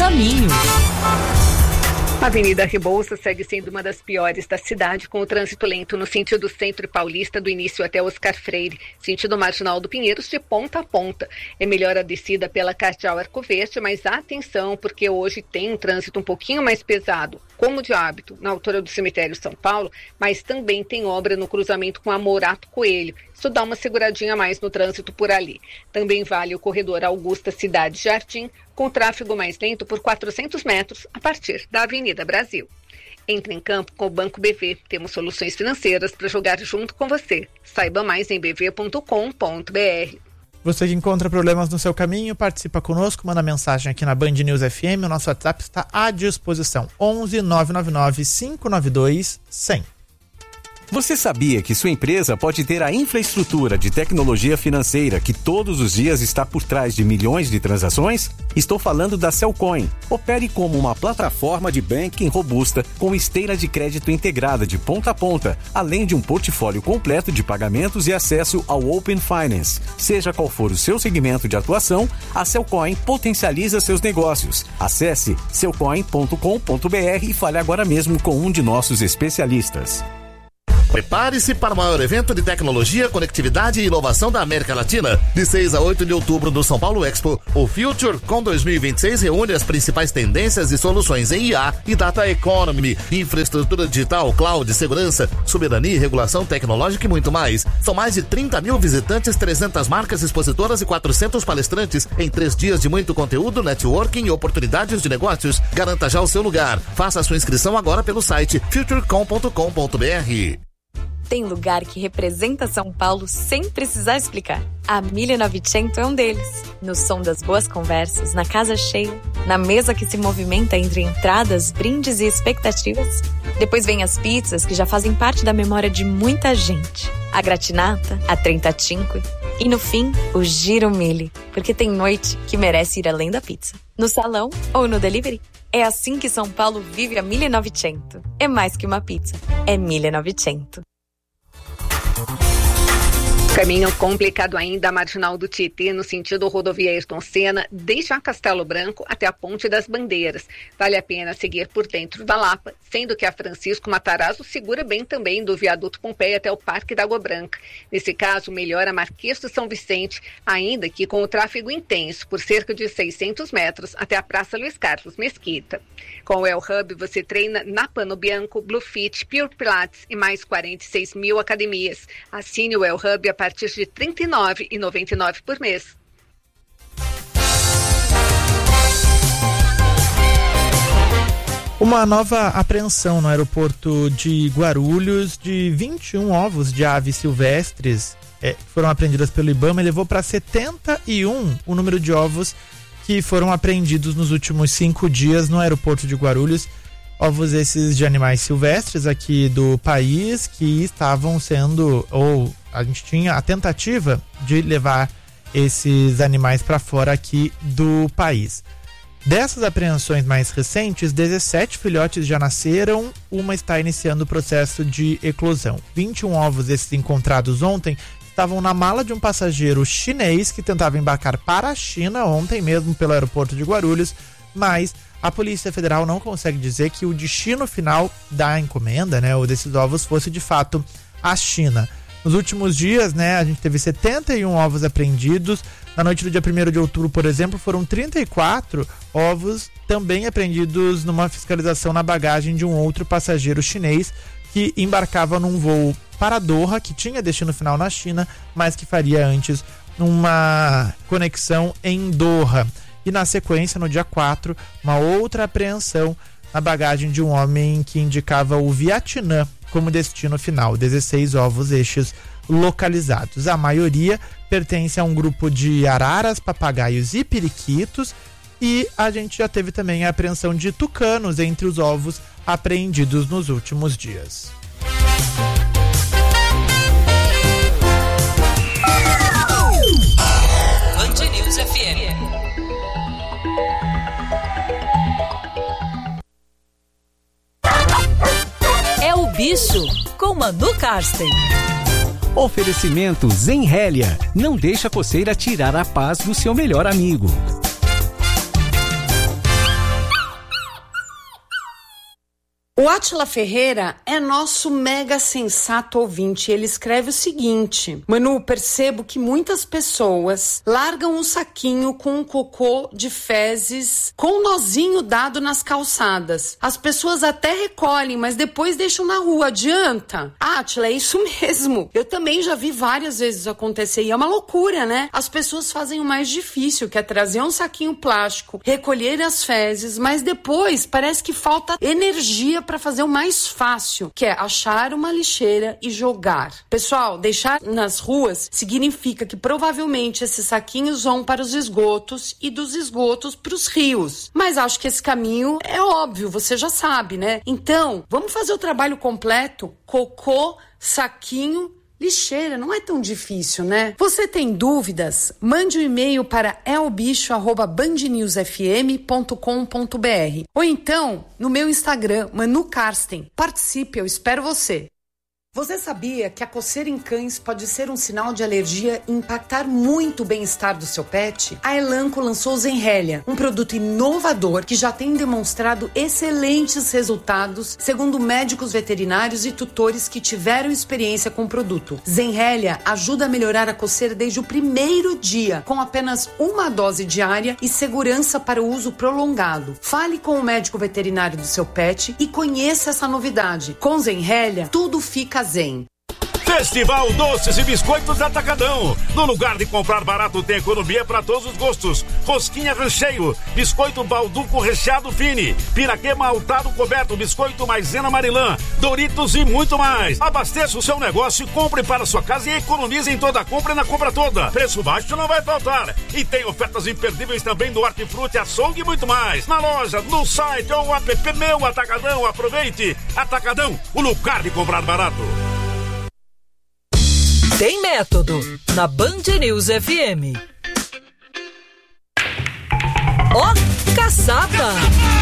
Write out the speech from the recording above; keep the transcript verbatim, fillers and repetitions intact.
caminho. A Avenida Rebouças segue sendo uma das piores da cidade, com o trânsito lento no sentido centro paulista, do início até Oscar Freire, sentido Marginal do Pinheiros, de ponta a ponta. É melhor a descida pela Cardeal Arco Verde, mas atenção, porque hoje tem um trânsito um pouquinho mais pesado, como de hábito, na altura do cemitério São Paulo, mas também tem obra no cruzamento com a Morato Coelho. Isso dá uma seguradinha a mais no trânsito por ali. Também vale o corredor Augusta Cidade Jardim, com tráfego mais lento por quatrocentos metros a partir da Avenida Brasil. Entre em campo com o Banco B V. Temos soluções financeiras para jogar junto com você. Saiba mais em b v ponto com ponto b r. Você que encontra problemas no seu caminho, participa conosco, manda mensagem aqui na Band News F M. O nosso WhatsApp está à disposição. onze nove nove nove cinco nove dois zero zero. Você sabia que sua empresa pode ter a infraestrutura de tecnologia financeira que todos os dias está por trás de milhões de transações? Estou falando da Cellcoin. Opere como uma plataforma de banking robusta com esteira de crédito integrada de ponta a ponta, além de um portfólio completo de pagamentos e acesso ao Open Finance. Seja qual for o seu segmento de atuação, a Cellcoin potencializa seus negócios. Acesse cellcoin ponto com ponto b r e fale agora mesmo com um de nossos especialistas. Prepare-se para o maior evento de tecnologia, conectividade e inovação da América Latina. De seis a oito de outubro no São Paulo Expo, o FutureCon dois mil e vinte e seis reúne as principais tendências e soluções em I A e Data Economy, infraestrutura digital, cloud, segurança, soberania e regulação tecnológica e muito mais. São mais de trinta mil visitantes, trezentas marcas expositoras e quatrocentos palestrantes em três dias de muito conteúdo, networking e oportunidades de negócios. Garanta já o seu lugar. Faça a sua inscrição agora pelo site futurecom ponto com ponto b r. Tem lugar que representa São Paulo sem precisar explicar. A mille e novecento é um deles. No som das boas conversas, na casa cheia, na mesa que se movimenta entre entradas, brindes e expectativas. Depois vem as pizzas que já fazem parte da memória de muita gente. A gratinata, a trentacinque e no fim, o giro mille, porque tem noite que merece ir além da pizza. No salão ou no delivery. É assim que São Paulo vive a mille e novecento. É mais que uma pizza, é mille e novecento. Caminho complicado ainda a Marginal do Tietê, no sentido rodovia Ayrton Senna, desde a Castelo Branco até a Ponte das Bandeiras. Vale a pena seguir por dentro da Lapa, sendo que a Francisco Matarazzo segura bem também do viaduto Pompeia até o Parque da Água Branca. Nesse caso, melhora a Marquês do São Vicente, ainda que com o tráfego intenso, por cerca de seiscentos metros, até a Praça Luiz Carlos Mesquita. Com o El Hub, você treina na Pano Bianco, Blue Fit, Pure Pilates e mais quarenta e seis mil academias. Assine o El Hub a partir de trinta e nove reais e noventa e nove centavos por mês. Uma nova apreensão no aeroporto de Guarulhos de vinte e um ovos de aves silvestres é, foram apreendidas pelo IBAMA e levou para setenta e um o número de ovos que foram apreendidos nos últimos cinco dias no aeroporto de Guarulhos. Ovos esses de animais silvestres aqui do país que estavam sendo, ou a gente tinha a tentativa de levar esses animais para fora aqui do país. Dessas apreensões mais recentes, dezessete filhotes já nasceram, uma está iniciando o processo de eclosão. vinte e um ovos esses encontrados ontem estavam na mala de um passageiro chinês que tentava embarcar para a China ontem mesmo pelo aeroporto de Guarulhos, mas a Polícia Federal não consegue dizer que o destino final da encomenda, né, ou desses ovos, fosse de fato a China. Nos últimos dias, né, a gente teve setenta e um ovos apreendidos. Na noite do dia primeiro de outubro, por exemplo, foram trinta e quatro ovos também apreendidos numa fiscalização na bagagem de um outro passageiro chinês que embarcava num voo para Doha, que tinha destino final na China, mas que faria antes uma conexão em Doha. E na sequência, no dia quatro, uma outra apreensão na bagagem de um homem que indicava o Vietnã como destino final. dezesseis ovos estes localizados. A maioria pertence a um grupo de araras, papagaios e periquitos. E a gente já teve também a apreensão de tucanos entre os ovos apreendidos nos últimos dias. Band News F M. É o Bicho, com Manu Karsten. Oferecimento Zenrélia. Não deixa a coceira tirar a paz do seu melhor amigo. O Átila Ferreira é nosso mega sensato ouvinte. Ele escreve o seguinte: Manu, percebo que muitas pessoas largam um saquinho com um cocô de fezes com um nozinho dado nas calçadas. As pessoas até recolhem, mas depois deixam na rua. Adianta? Átila, é isso mesmo. Eu também já vi várias vezes acontecer e é uma loucura, né? As pessoas fazem o mais difícil, que é trazer um saquinho plástico, recolher as fezes, mas depois parece que falta energia para fazer o mais fácil, que é achar uma lixeira e jogar. Pessoal, deixar nas ruas significa que provavelmente esses saquinhos vão para os esgotos e dos esgotos para os rios. Mas acho que esse caminho é óbvio, você já sabe, né? Então, vamos fazer o trabalho completo? Cocô, saquinho, lixeira, não é tão difícil, né? Você tem dúvidas? Mande um e-mail para elbicho arroba band news f m ponto com ponto b r ou então no meu Instagram, Manu Karsten. Participe, eu espero você. Você sabia que a coceira em cães pode ser um sinal de alergia e impactar muito o bem-estar do seu pet? A Elanco lançou o Zenrelia, um produto inovador que já tem demonstrado excelentes resultados, segundo médicos veterinários e tutores que tiveram experiência com o produto. Zenrelia ajuda a melhorar a coceira desde o primeiro dia, com apenas uma dose diária e segurança para o uso prolongado. Fale com o médico veterinário do seu pet e conheça essa novidade. Com Zenrelia, tudo fica zen. Festival Doces e Biscoitos Atacadão. No lugar de comprar barato, tem economia para todos os gostos. Rosquinha recheio, biscoito balduco recheado fine, piraquê maltado coberto, biscoito maisena marilã, Doritos e muito mais. Abasteça o seu negócio, compre para sua casa e economize em toda a compra e na compra toda. Preço baixo não vai faltar. E tem ofertas imperdíveis também do Hortifruti, açougue e muito mais. Na loja, no site ou app Meu Atacadão. Aproveite. Atacadão, o lugar de comprar barato. Tem método na Band News F M. Ó, caçapa!